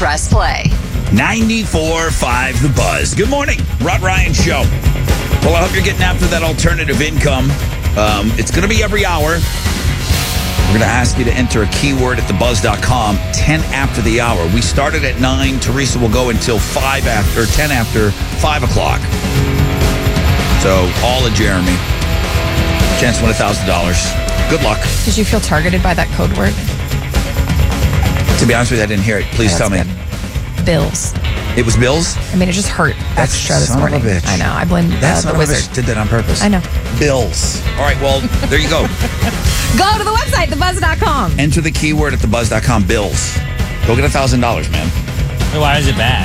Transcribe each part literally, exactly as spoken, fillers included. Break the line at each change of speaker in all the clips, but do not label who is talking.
press play.
ninety-four point five The Buzz. Good morning. Rod Ryan Show. Well, I hope you're getting after that alternative income. Um, it's going to be every hour. We're going to ask you to enter a keyword at the buzz dot com, ten after the hour. We started at nine. Teresa will go until five after, ten after five o'clock. So, all of Jeremy. Chance to win one thousand dollars. Good luck.
Did you feel targeted by that code word?
To be honest with you, I didn't hear it. Please
Oh,
tell me.
good. Bills.
It was Bills?
I mean, it just hurt
That's
extra this
son of a
morning.
bitch.
I know. I blame uh,
That's
the
not
wizard.
bitch did that on purpose.
I know.
Bills. All right, well, there you go.
Go to the website, the buzz dot com.
Enter the keyword at the buzz dot com. Bills. Go get one thousand dollars, man.
Why is it bad?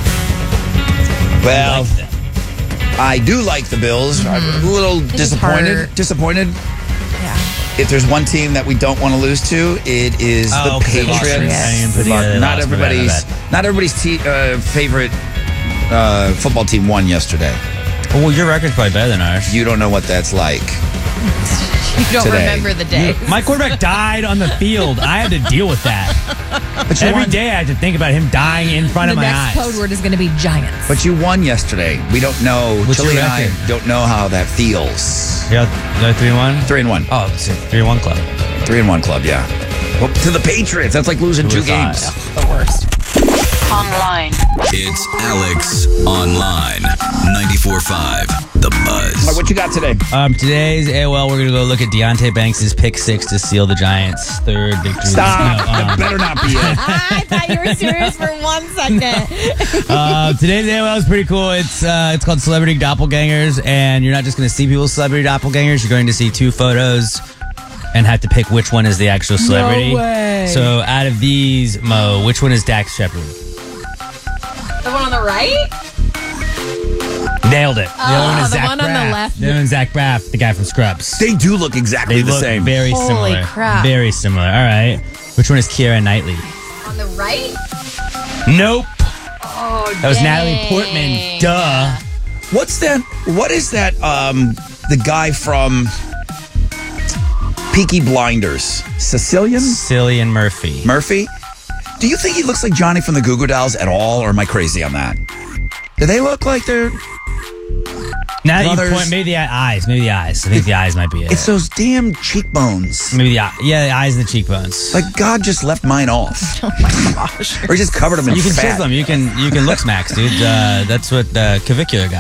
Well,
I like them.
I do like the Bills. I'm a little
just
disappointed.
hurt.
Disappointed.
Yeah.
If there's one team that we don't want to lose to, it is
Oh,
the
'cause they lost
Patriots.
to- I didn't put
Good luck.
together, they
Not
lost. My bad, my
everybody's,
bad.
not everybody's te- uh, favorite uh, football team won yesterday.
Oh, well, your record's probably better than ours.
You don't know what that's like.
You don't
Today.
remember the day.
My quarterback died on the field. I had to deal with that.
But you
Every
won.
day I had to think about him dying in front
The
of my
next
eyes.
code word is going to be giants.
But you won yesterday. We don't know.
What's
Chili
your
and I
record?
don't know how that feels.
Yeah, yeah, three and one.
Three and one.
Oh, it's a three and one club.
Three and one club, yeah. Well, to the Patriots. That's like losing
Who
two
would've
games.
thought?
The worst.
Online.
It's Alex Online. ninety-four point five The
All right,
Buzz.
what you got today?
Um, today's A O L, we're gonna go look at Deontay Banks' pick six to seal the Giants' third victory.
Stop.
No,
That
um,
better not be it.
I thought you were serious for one second.
Uh, today's A O L is pretty cool. It's uh, it's called Celebrity Doppelgangers, and you're not just going to see people's celebrity doppelgangers. You're going to see two photos and have to pick which one is the actual celebrity.
way.
So out of these, Mo, which one is Dax Shepard?
The one on the right?
Nailed it. The other one
Oh,
is
the
Zach
one on the
Braff.
left.
The other one is Zach Braff, the guy from Scrubs.
They do look exactly
They
the
look
same.
very
Holy
similar.
crap.
Very similar. All right. Which one is Keira Knightley?
On the right?
Nope.
Oh,
That was Natalie Portman. Duh.
What's that? What is that? Um, the guy from Peaky Blinders, Sicilian
Cillian Murphy.
Murphy. Do you think he looks like Johnny from the Goo Goo Dolls at all, or am I crazy on that? Do they look like they're?
Now that you
Brothers.
point, maybe the eyes. Maybe the eyes. I think the eyes might be it.
It's those damn cheekbones.
Maybe the eye- yeah, the eyes and the cheekbones.
Like God just left mine off,
Oh my gosh.
or he just covered them in
You can
fat.
chisel them. You can you can look smacks, dude. Uh, that's what uh, Cavicular got.